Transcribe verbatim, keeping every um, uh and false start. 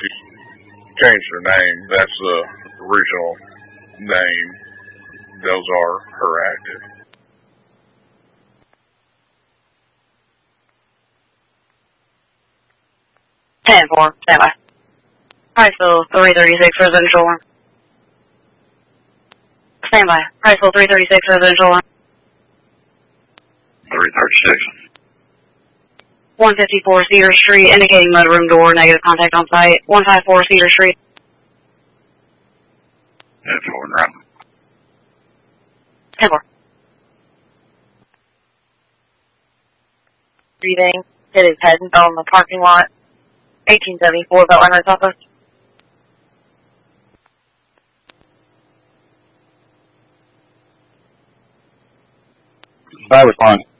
she changed her name. That's the original name. Those are her active. ten four, standby. Priceville three thirty-six, residential one. Standby. Priceville three thirty-six, residential one. three thirty-six. one fifty-four Cedar Street, indicating mudroom door, negative contact on site. one fifty-four Cedar Street. ten four, right. ten four. Breathing. Hit his head and fell in the parking lot. eighteen seventy-four, Beltline Road Southwest. I respond.